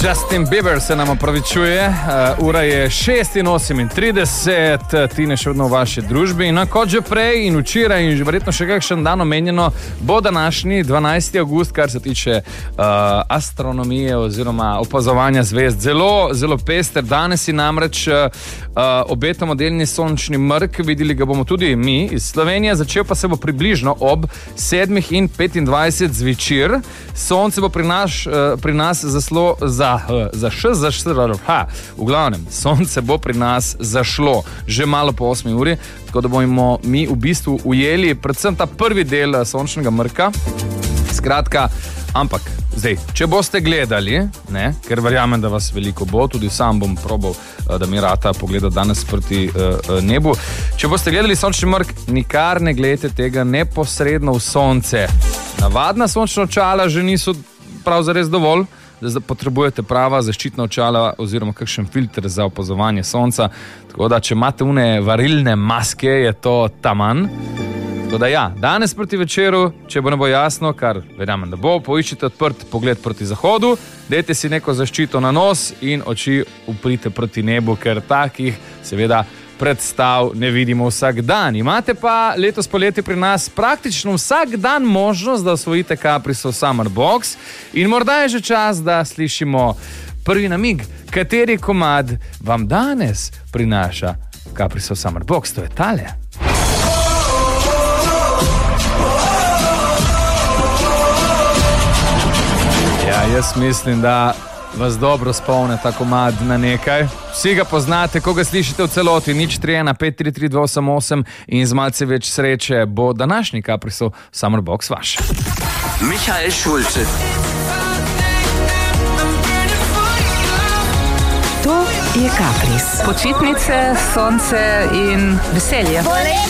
Justin Bieber se nam opravičuje, ura je 6:38, Tine še vedno v vaši družbi. No, kot že prej in včeraj in že verjetno še kakšen dan omenjeno, bo današnji 12. avgust, kar se tiče astronomije oziroma opazovanja zvezd. Zelo, zelo pester. Danes si namreč obetamo delni sončni mrk, videli ga bomo tudi mi iz Slovenije, začel pa se bo približno ob 7:25 zvečer. Sonce bo pri nas v glavnem, sonce bo pri nas zašlo že malo po 8 uri, tako da bomo mi v bistvu ujeli predvsem ta prvi del sončnega mrka. Skratka, ampak zdaj, če boste gledali, ne, ker verjamem, da vas veliko bo, tudi sam bom probal, da mi rata pogledati danes proti nebu. Če boste gledali sončni mrk, nikar ne gledajte tega neposredno v sonce. Navadna sončna očala že niso prav zares dovolj, da potrebujete prava zaščitna očala oziroma kakšen filter za opazovanje sonca. Tako da, če imate une varilne maske, je to taman. Tako da ja, danes proti večeru, če bo ne bo jasno, kar verjamem, da bo, poiščite odprt pogled proti zahodu, dajte si neko zaščito na nos in oči uprite proti nebu, ker takih seveda predstav ne vidimo vsak dan. Imate pa letos poleti pri nas praktično vsak dan možnost, da osvojite Caprisov Summer Box in morda je že čas, da slišimo prvi namig, kateri komad vam danes prinaša Caprisov Summer Box. To je tale. Ja, jaz mislim, da vas dobro spomne ta komad na nekaj. Vsi ga poznate, ko ga slišite v celoti, 031 533 288 in z malce več sreče bo današnji Caprisov Summer Box vaš. Michael Schulze. To je Capris. Počitnice, sonce in veselje.